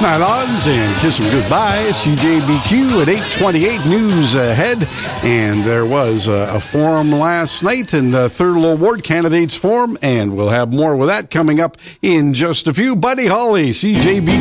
Nylons and kiss them goodbye. CJBQ at 8:28 news ahead. And there was a forum last night and the third award candidates forum. And we'll have more with that coming up in just a few. Buddy Holly, CJBQ.